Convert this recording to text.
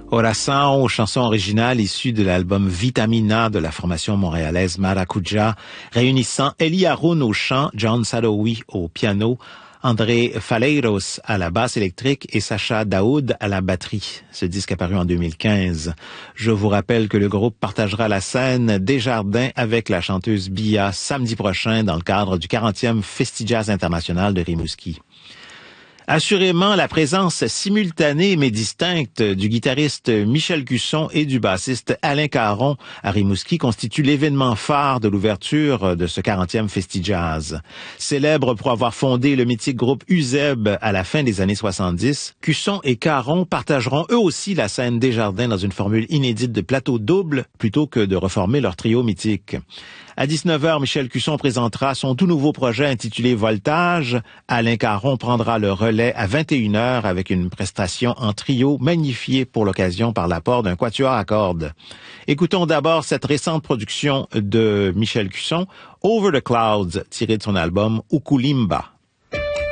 Oração, chanson originale issue de l'album Vitamina de la formation montréalaise Maracuja, réunissant Eli Haroun au chant, John Sadowi au piano, André Faleiros à la basse électrique et Sacha Daoud à la batterie. Ce disque apparu en 2015. Je vous rappelle que le groupe partagera la scène Desjardins avec la chanteuse Bia samedi prochain dans le cadre du 40e Festivals international de Rimouski. Assurément, la présence simultanée mais distincte du guitariste Michel Cusson et du bassiste Alain Caron à Rimouski constitue l'événement phare de l'ouverture de ce 40e Festivals. Célèbre pour avoir fondé le mythique groupe Uzeb à la fin des années 70, Cusson et Caron partageront eux aussi la scène Desjardins dans une formule inédite de plateau double plutôt que de reformer leur trio mythique. À 19h, Michel Cusson présentera son tout nouveau projet intitulé Voltage. Alain Caron prendra le relais à 21h avec une prestation en trio magnifiée pour l'occasion par l'apport d'un quatuor à cordes. Écoutons d'abord cette récente production de Michel Cusson, Over the Clouds, tirée de son album Ukulimba.